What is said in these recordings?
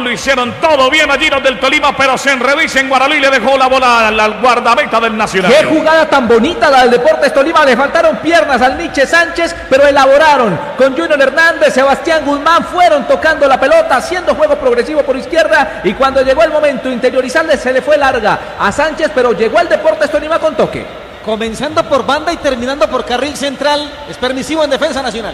lo hicieron todo bien allí los del Tolima, pero se enredó en Guaralí y le dejó la bola al guardameta del Nacional. Qué jugada tan bonita la del Deportes Tolima. Le faltaron piernas al Nietzsche Sánchez, pero elaboraron con Junior Hernández, Sebastián Guzmán, fueron tocando la pelota, haciendo juego progresivo por izquierda, y cuando llegó el momento interiorizarle se le fue larga a Sánchez, pero llegó al Deportes Tolima con toque. Comenzando por banda y terminando por carril central, es permisivo en defensa nacional.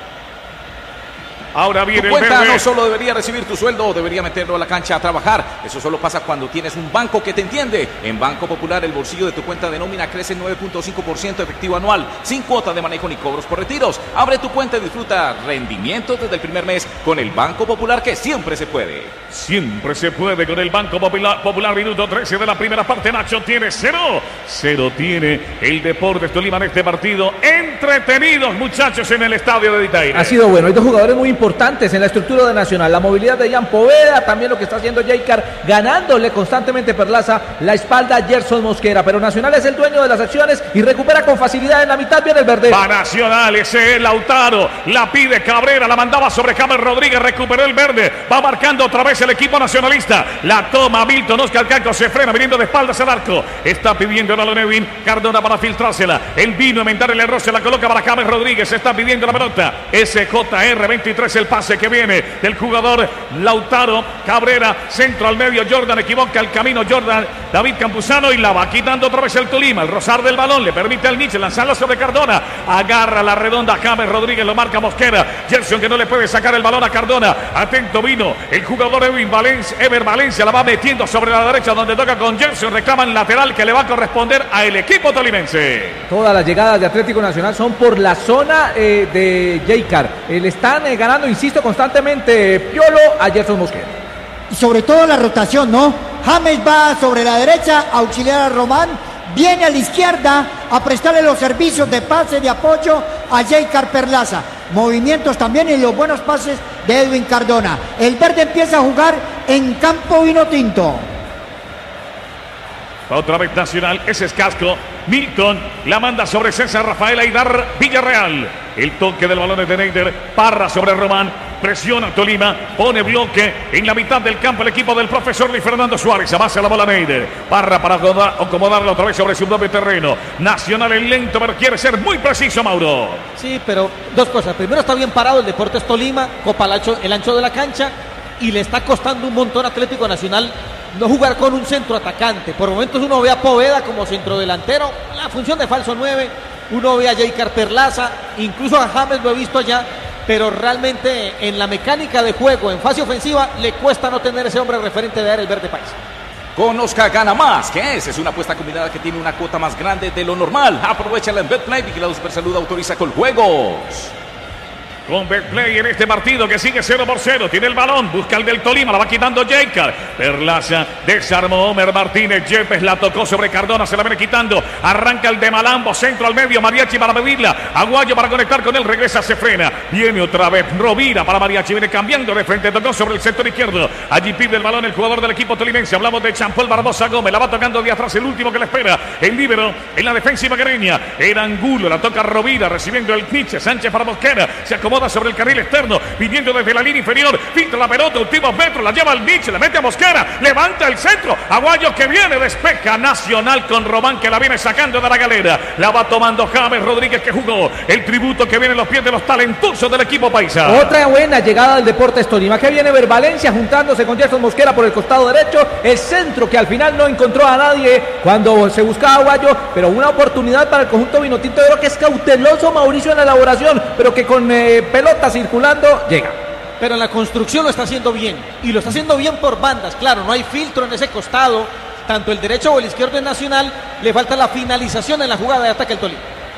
Ahora viene tu cuenta el verde. no solo debería recibir tu sueldo, debería meterlo a la cancha a trabajar. Eso solo pasa cuando tienes un banco que te entiende. En Banco Popular el bolsillo de tu cuenta de nómina crece 9.5% efectivo anual, sin cuota de manejo ni cobros por retiros. Abre tu cuenta y disfruta rendimientos desde el primer mes con el Banco Popular, que siempre se puede. Siempre se puede con el Banco Popular. Minuto 13 de la primera parte. Nacho tiene 0 tiene el Deportes Tolima en este partido. Entretenidos, muchachos, en el estadio de Itaire. Ha sido bueno. Hay dos jugadores muy importantes en la estructura de Nacional. La movilidad de Jan Poveda, también lo que está haciendo Jaycar, ganándole constantemente Perlaza la espalda a Gerson Mosquera. Pero Nacional es el dueño de las acciones y recupera con facilidad en la mitad. Viene el verde. Va Nacional, ese es Lautaro. La pide Cabrera, la mandaba sobre James Rodríguez. Recuperó el verde. Va marcando otra vez el equipo nacionalista. La toma Milton Oscar Canco, se frena viniendo de espaldas al arco. Está pidiendo a Nevin Cardona para filtrársela. El vino a inventar el error, se la coloca para James Rodríguez. Se está pidiendo la pelota. SJR 23, el pase que viene del jugador Lautaro. Cabrera, centro al medio. Jordan equivoca el camino. Jordan, David Campuzano, y la va quitando otra vez el Tolima. El rozar del balón le permite al Nietzsche lanzarla sobre Cardona. Agarra la redonda James Rodríguez, lo marca Mosquera. Gerson, que no le puede sacar el balón a Cardona. Atento vino el jugador Ever Valencia, la va metiendo sobre la derecha donde toca con Gerson. Reclaman lateral que le va a corresponder al equipo tolimense. Todas las llegadas de Atlético Nacional son por la zona de Jaycar. Le están ganando, insisto, constantemente Piolo a Gerson Mosquera. Y sobre todo la rotación, ¿no? James va sobre la derecha a auxiliar a Román, viene a la izquierda a prestarle los servicios de pase, de apoyo a Jaycar Perlaza. Movimientos también y los buenos pases de Edwin Cardona. El verde empieza a jugar en campo vino tinto. Otra vez Nacional, ese es Casco. Milton la manda sobre César Rafael Aidar Villarreal. El toque del balón es de Neider. Parra sobre Román. Presiona Tolima. Pone bloque en la mitad del campo el equipo del profesor Luis Fernando Suárez. Avance la bola Neider. Parra para acomodarla otra vez sobre su propio terreno. Nacional es lento, pero quiere ser muy preciso, Mauro. Sí, pero dos cosas. Primero, está bien parado el Deportes Tolima. Copa el ancho de la cancha. Y le está costando un montón Atlético Nacional no jugar con un centro atacante. Por momentos uno ve a Poveda como centrodelantero, la función de falso 9. Uno ve a Jaycar Perlaza, incluso a James lo he visto allá, pero realmente en la mecánica de juego, en fase ofensiva, le cuesta no tener ese hombre referente de dar el verde país. Conozca Gana Más, que es una apuesta combinada que tiene una cuota más grande de lo normal. Aprovechala en Betplay, vigilado Supersalud, autoriza con juegos. Con Betplay en este partido que sigue 0-0. Tiene el balón, busca el del Tolima, la va quitando Jaycar. Perlaza, desarmó Homer Martínez. Yepes la tocó sobre Cardona, se la viene quitando. Arranca el de Malambo, centro al medio. Mariachi para medirla. Aguayo para conectar con él, regresa, se frena. Viene otra vez Rovira para Mariachi, viene cambiando de frente. Tocó sobre el sector izquierdo. Allí pide el balón el jugador del equipo tolimense. Hablamos de Champol Barbosa Gómez. La va tocando de atrás, el último que le espera. El líbero en la defensa maguereña. Era Angulo, la toca Rovira, recibiendo el Nietzsche. Sánchez para Mosquera. Se acomoda sobre el carril externo, viniendo desde la línea inferior, filtra la pelota, últimos metros, la lleva al Nietzsche, le mete a Mosquera, levanta el centro, Aguayo que viene, despeja Nacional con Román que la viene sacando de la galera, la va tomando James Rodríguez que jugó el tributo que viene en los pies de los talentosos del equipo paisa. Otra buena llegada del Deportes Tolima, que viene Ever Valencia juntándose con Gerson Mosquera por el costado derecho, el centro que al final no encontró a nadie cuando se buscaba Aguayo, pero una oportunidad para el conjunto vinotinto. Yo creo que es cauteloso Mauricio en la elaboración, pero que con pelota circulando llega. Pero en la construcción lo está haciendo bien, y lo está haciendo bien por bandas. Claro, no hay filtro en ese costado, tanto el derecho o el izquierdo en Nacional. Le falta la finalización en la jugada de ataque al Tolima.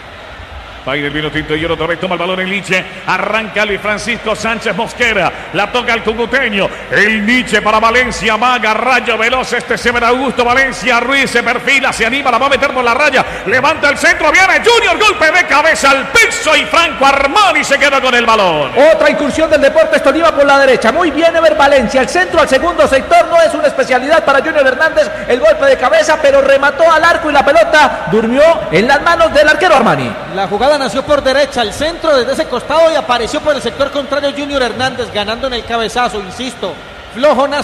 Va el vino tinto y otra vez toma el balón en Nietzsche. Arranca Luis Francisco Sánchez Mosquera. La toca el cucuteño. El Nietzsche para Valencia. Maga, rayo veloz. Se ve Augusto Valencia. Ruiz se perfila, se anima, la va a meter por la raya. Levanta el centro. Viene Junior. Golpe de cabeza al piso y Franco Armani se queda con el balón. Otra incursión del Deportes Tolima por la derecha. Muy bien Ever Valencia. El centro al segundo sector. No es una especialidad para Junior Hernández. El golpe de cabeza, pero remató al arco y la pelota durmió en las manos del arquero Armani. La jugada nació por derecha, el centro desde ese costado y apareció por el sector contrario Junior Hernández ganando en el cabezazo, insisto, flojo.